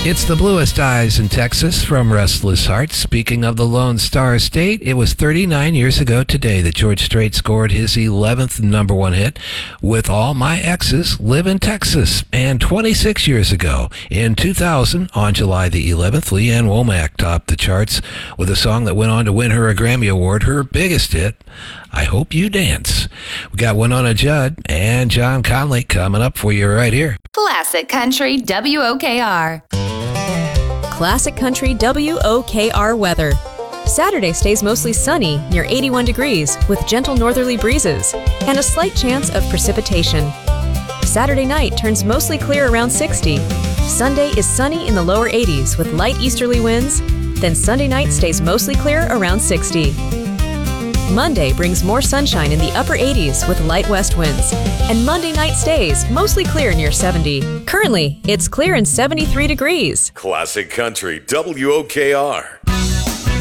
It's the bluest eyes in Texas from Restless Heart. Speaking of the Lone Star State, it was 39 years ago today that George Strait scored his 11th number one hit with All My Exes Live in Texas. And 26 years ago, in 2000, on July the 11th, Leanne Womack topped the charts with a song that went on to win her a Grammy Award, her biggest hit, I Hope You Dance. We got Winona Judd and John Conley coming up for you right here. Classic Country WOKR. Classic Country WOKR weather. Saturday stays mostly sunny, near 81 degrees, with gentle northerly breezes, and a slight chance of precipitation. Saturday night turns mostly clear around 60. Sunday is sunny in the lower 80s with light easterly winds, then Sunday night stays mostly clear around 60. Monday brings more sunshine in the upper 80s with light west winds, and Monday night stays mostly clear near 70. Currently, it's clear and 73 degrees. Classic Country WOKR.